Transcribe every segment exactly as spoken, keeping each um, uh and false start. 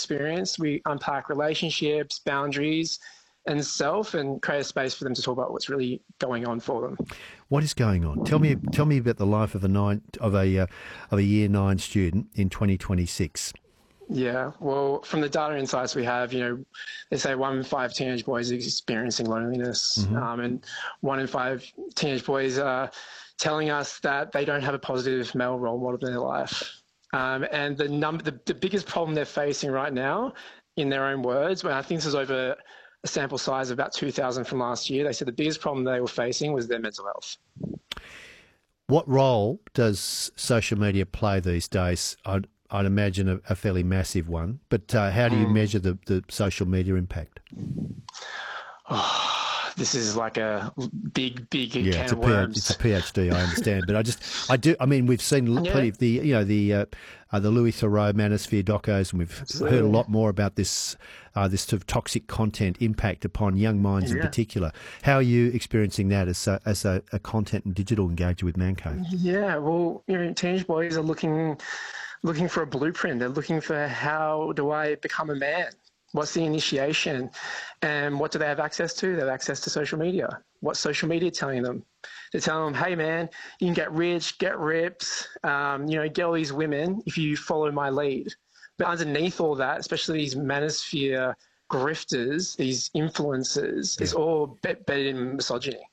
experienced. We unpack relationships, boundaries, and self, and create a space for them to talk about what's really going on for them. What is going on? Tell me, tell me about the life of a nine of a uh, of a year nine student in twenty twenty-six. Yeah, well, from the data insights we have, you know, they say one in five teenage boys is experiencing loneliness, mm-hmm. um, and one in five teenage boys are telling us that they don't have a positive male role model in their life. Um, and the number, the, the biggest problem they're facing right now, in their own words, when I think this is over a sample size of about two thousand from last year, they said the biggest problem they were facing was their mental health. What role does social media play these days? I'd, I'd imagine a, a fairly massive one, but uh, how do you mm. measure the, the social media impact? Oh, this is like a big, big yeah, can it's of a worms. It's a PhD, I understand, but I just, I do. I mean, we've seen yeah. plenty of the, you know, the uh, uh, the Louis Theroux Manosphere docos, and we've Absolutely. heard a lot more about this, uh, this sort of toxic content impact upon young minds yeah. in particular. How are you experiencing that as a, as a, a content and digital engager with Man Cave? Yeah, well, you know, teenage boys are looking looking for a blueprint. They're looking for, how do I become a man? What's the initiation? And what do they have access to? They have access to social media. What's social media telling them? They're telling them, hey, man, you can get rich, get ripped, um, you know, get all these women if you follow my lead. But underneath all that, especially these manosphere grifters, these influencers, yeah. is all bedded in misogyny.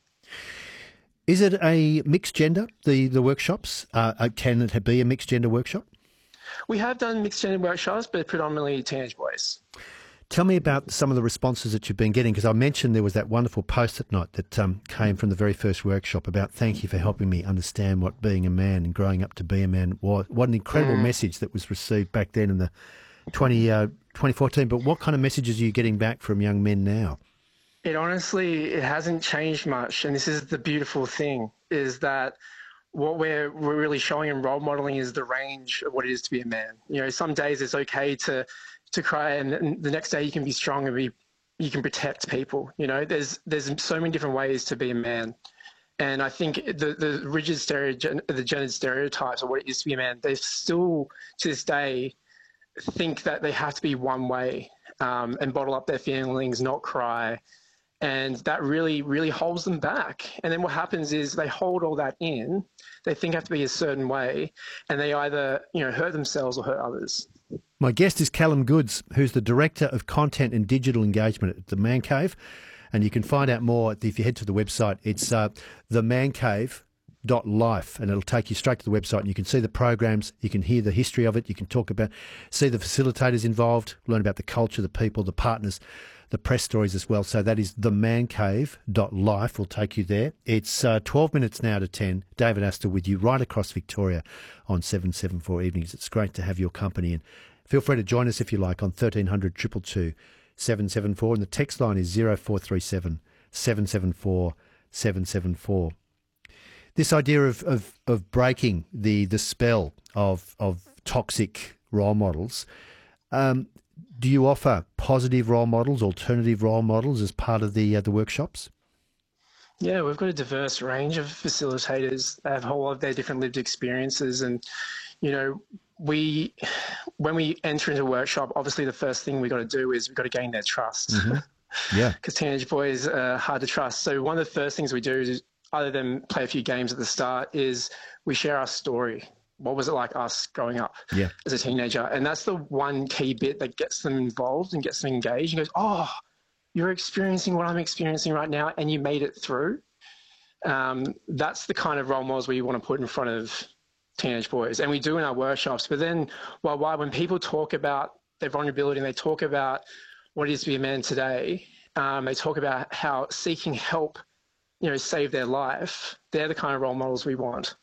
Is it a mixed gender, the, the workshops? Uh, can it be a mixed gender workshop? We have done mixed gender workshops, but predominantly teenage boys. Tell me about some of the responses that you've been getting, because I mentioned there was that wonderful post-it note that um, came from the very first workshop about thank you for helping me understand what being a man and growing up to be a man was. What an incredible mm. message that was received back then in the twenty, uh, twenty fourteen. But what kind of messages are you getting back from young men now? It honestly, it hasn't changed much. And this is the beautiful thing, is that what we're, we're really showing and role modeling is the range of what it is to be a man. You know, some days it's okay to to cry, and the next day you can be strong and be, you can protect people. You know, there's there's so many different ways to be a man. And I think the, the rigid stereo, the gendered stereotypes of what it is to be a man, they still, to this day, think that they have to be one way um, and bottle up their feelings, not cry. And that really, really holds them back. And then what happens is they hold all that in, they think have to be a certain way, and they either, you know, hurt themselves or hurt others. My guest is Callum Goodes, who's the Director of Content and Digital Engagement at the Man Cave. And you can find out more if you head to the website. It's uh, the man cave dot life, and it'll take you straight to the website, and you can see the programs, you can hear the history of it, you can talk about, see the facilitators involved, learn about the culture, the people, the partners, the press stories as well. So that is the man cave dot life will take you there. It's uh, twelve minutes now to ten. David Astor with you right across Victoria on seven seventy-four Evenings. It's great to have your company, and feel free to join us if you like on thirteen hundred, two two two, seven seven four, and the text line is zero four three seven, seven seven four, seven seven four. This idea of, of, of breaking the, the spell of, of toxic role models, um, do you offer positive role models, alternative role models as part of the uh, the workshops? Yeah, we've got a diverse range of facilitators. They have a whole lot of their different lived experiences. And, you know, we, when we enter into a workshop, obviously the first thing we've got to do is we've got to gain their trust. Mm-hmm. Yeah. Because teenage boys are hard to trust. So one of the first things we do is, other than play a few games at the start, is we share our story. What was it like us growing up yeah. as a teenager? And that's the one key bit that gets them involved and gets them engaged. And goes, oh, you're experiencing what I'm experiencing right now, and you made it through. Um, that's the kind of role models we want to put in front of teenage boys. And we do in our workshops. But then well, why, when people talk about their vulnerability and they talk about what it is to be a man today, um, they talk about how seeking help, you know, save their life. They're the kind of role models we want.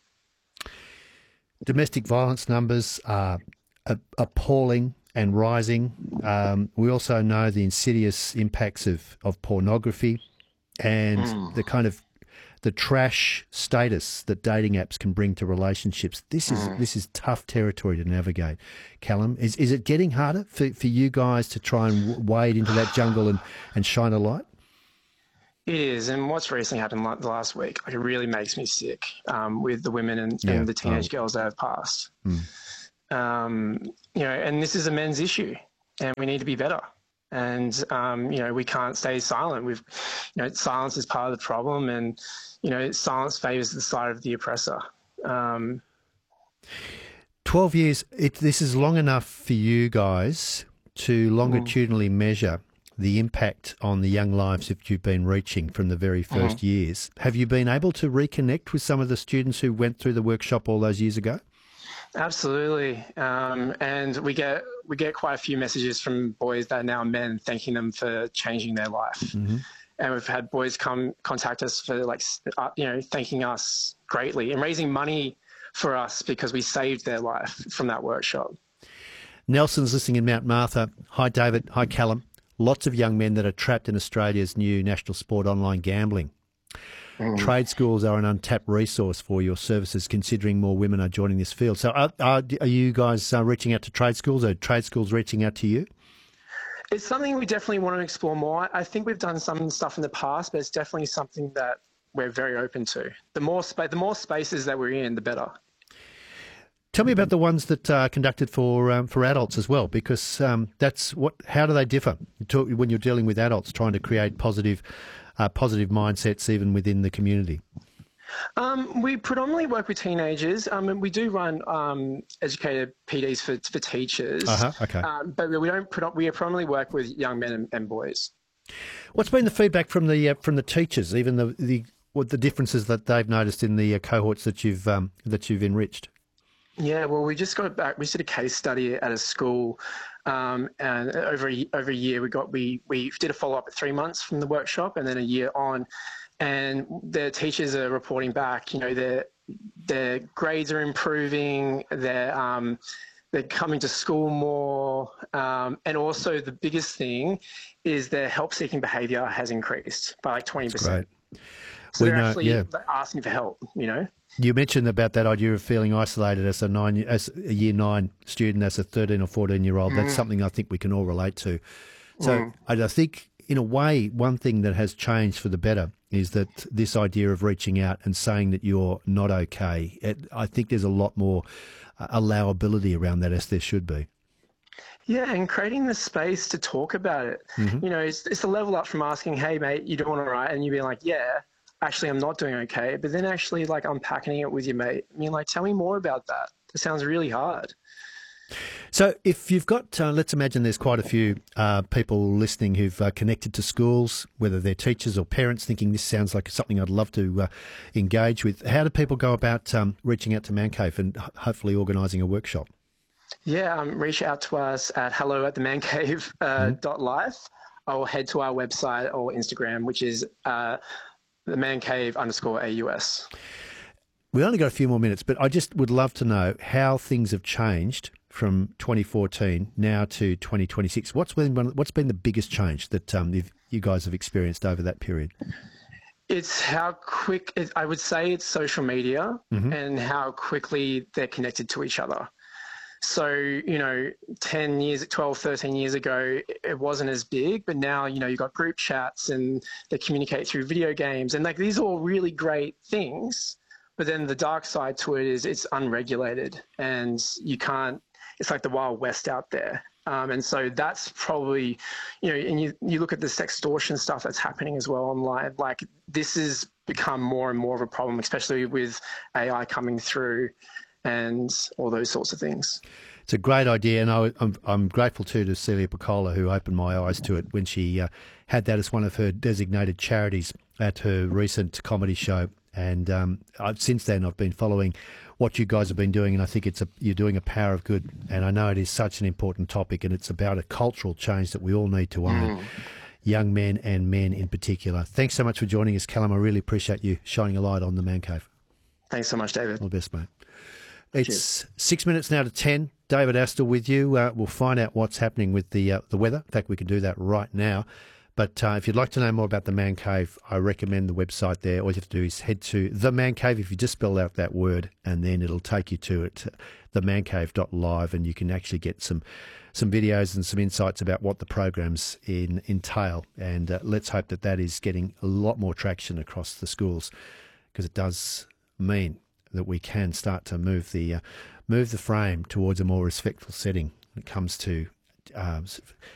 Domestic violence numbers are appalling and rising. Um, we also know the insidious impacts of, of pornography and mm. the kind of the trash status that dating apps can bring to relationships. This is mm. this is tough territory to navigate. Callum, is is it getting harder for, for you guys to try and wade into that jungle and, and shine a light? It is, and what's recently happened like the last week, like, it really makes me sick um, with the women and, yeah. and the teenage oh. girls that have passed. Mm. Um, you know, and this is a men's issue. and we need to be better. And, um, you know, we can't stay silent. We've, you know, silence is part of the problem, and, you know, silence favors the side of the oppressor. Um, twelve years, it, this is long enough for you guys to longitudinally mm. measure the impact on the young lives that you've been reaching from the very first mm. years. Have you been able to reconnect with some of the students who went through the workshop all those years ago? Absolutely, um, and we get we get quite a few messages from boys that are now men thanking them for changing their life, mm-hmm. and we've had boys come contact us for like uh, you know thanking us greatly and raising money for us because we saved their life from that workshop. Nelson's listening in Mount Martha. Hi, David. Hi, Callum. Lots of young men that are trapped in Australia's new national sport, online gambling. Mm. Trade schools are an untapped resource for your services, considering more women are joining this field. So are, are, are you guys uh, reaching out to trade schools, or are trade schools reaching out to you? It's something we definitely want to explore more. I think we've done some stuff in the past, but it's definitely something that we're very open to. The more, spa- the more spaces that we're in, the better. Tell me about the ones that are conducted for um, for adults as well, because um, that's what. How do they differ to, when you're dealing with adults trying to create positive Uh, positive mindsets even within the community? Um, we predominantly work with teenagers. Um, and we do run um, educated P Ds for, for teachers. Uh-huh, okay. Um, but we don't. We predominantly work with young men and, and boys. What's been the feedback from the uh, from the teachers? Even the the what the differences that they've noticed in the uh, cohorts that you've um, that you've enriched? Yeah, well, we just got back. We did a case study at a school, um, and over a, over a year, we got we we did a follow up at three months from the workshop, and then a year on, and the teachers are reporting back. You know, their their grades are improving. They're um, they're coming to school more, um, and also the biggest thing is their help seeking behaviour has increased by like twenty percent. So we they're know, actually yeah. asking for help. You know. You mentioned about that idea of feeling isolated as a nine, as a year nine student, as a thirteen or fourteen year old. Mm. That's something I think we can all relate to. So mm. I, I think, in a way, one thing that has changed for the better is that this idea of reaching out and saying that you're not okay. It, I think there's a lot more uh, allowability around that, as there should be. Yeah, and creating the space to talk about it. Mm-hmm. You know, it's, it's a level up from asking, "Hey, mate, you doing all right?" and you being like, "Yeah. Actually, I'm not doing okay," but then actually like unpacking it with your mate. I mean, like, tell me more about that. That sounds really hard. So if you've got, uh, let's imagine there's quite a few uh, people listening who've uh, connected to schools, whether they're teachers or parents, thinking this sounds like something I'd love to uh, engage with. How do people go about um, reaching out to Man Cave and hopefully organising a workshop? Yeah, um, reach out to us at hello at the man cave uh, mm-hmm. dot life, or head to our website or Instagram, which is uh, the Man Cave underscore A U S. We only got a few more minutes, but I just would love to know how things have changed from twenty fourteen now to twenty twenty-six. What's been what's been the biggest change that um, you guys have experienced over that period? It's how quick, it, I would say it's social media mm-hmm. and how quickly they're connected to each other. So, you know, ten years, twelve, thirteen years ago, it wasn't as big, but now, you know, you've got group chats and they communicate through video games, and like these are all really great things. But then the dark side to it is it's unregulated, and you can't, it's like the Wild West out there. Um, and so that's probably, you know, and you, you look at the sextortion stuff that's happening as well online, like this has become more and more of a problem, especially with A I coming through and all those sorts of things. It's a great idea, and I, I'm, I'm grateful too to Celia Piccola, who opened my eyes to it when she uh, had that as one of her designated charities at her recent comedy show. And um, I've, since then, I've been following what you guys have been doing, and I think it's a, you're doing a power of good. And I know it is such an important topic, and it's about a cultural change that we all need to own, mm. young men and men in particular. Thanks so much for joining us, Callum. I really appreciate you shining a light on the Man Cave. Thanks so much, David. All the best, mate. It's Cheers. six minutes now to ten. David Astle with you. Uh, we'll find out what's happening with the uh, the weather. In fact, we can do that right now. But uh, if you'd like to know more about the Man Cave, I recommend the website there. All you have to do is head to The Man Cave, if you just spell out that word, and then it'll take you to it, the man cave dot live, and you can actually get some some videos and some insights about what the programs in, entail. And uh, let's hope that that is getting a lot more traction across the schools, because it does mean that we can start to move the uh, move the frame towards a more respectful setting when it comes to um,